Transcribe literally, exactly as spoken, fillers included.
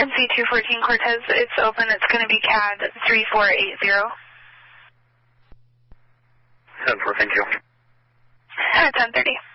M C two fourteen Cortez, it's open. It's going to be C A D three four eight zero. ten four, thank you. At ten thirty.